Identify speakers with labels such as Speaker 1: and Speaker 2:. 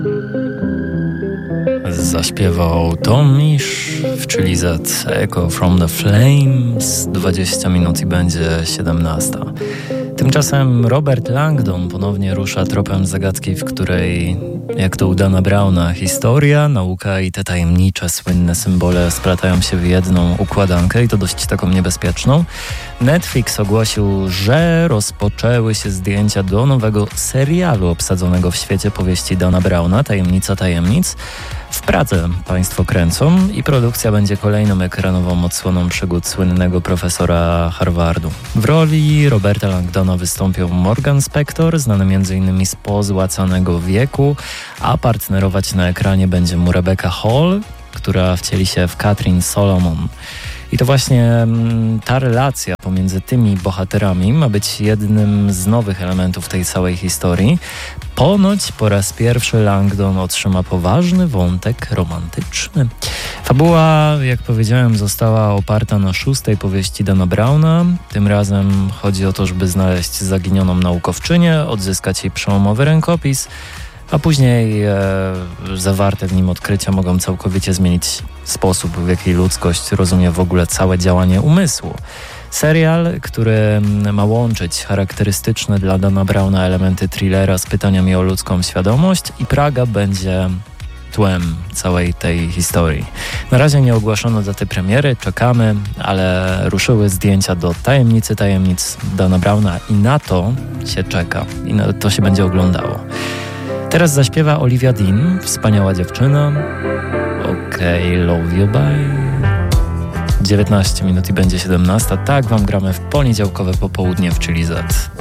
Speaker 1: Zaśpiewał Tomisz w Chili Z Echo from the Flames. 20 minut i będzie 17. Tymczasem Robert Langdon ponownie rusza tropem zagadki, w której, jak to u Dana Browna, historia, nauka i te tajemnicze, słynne symbole splatają się w jedną układankę i to dość taką niebezpieczną. Netflix ogłosił, że rozpoczęły się zdjęcia do nowego serialu obsadzonego w świecie powieści Dana Browna, Tajemnica tajemnic. W Pradze państwo kręcą i produkcja będzie kolejną ekranową odsłoną przygód słynnego profesora Harvardu. W roli Roberta Langdona wystąpią Morgan Spector, znany m.in. z Pozłacanego wieku, a partnerować na ekranie będzie mu Rebecca Hall, która wcieli się w Katrin Solomon. I to właśnie ta relacja pomiędzy tymi bohaterami ma być jednym z nowych elementów tej całej historii. Ponoć po raz pierwszy Langdon otrzyma poważny wątek romantyczny. Fabuła, jak powiedziałem, została oparta na 6. powieści Dana Browna. Tym razem chodzi o to, żeby znaleźć zaginioną naukowczynię, odzyskać jej przełomowy rękopis, a później zawarte w nim odkrycia mogą całkowicie zmienić sposób, w jaki ludzkość rozumie w ogóle całe działanie umysłu. Serial, który ma łączyć charakterystyczne dla Dana Browna elementy thrillera z pytaniami o ludzką świadomość i Praga będzie tłem całej tej historii. Na razie nie ogłoszono daty premiery, czekamy, ale ruszyły zdjęcia do Tajemnicy tajemnic Dana Browna i na to się czeka i na to się będzie oglądało. Teraz zaśpiewa Olivia Dean, wspaniała dziewczyna. Okej, love you, bye. 19 minut i będzie 17. Tak wam gramy w poniedziałkowe popołudnie w Chili Z.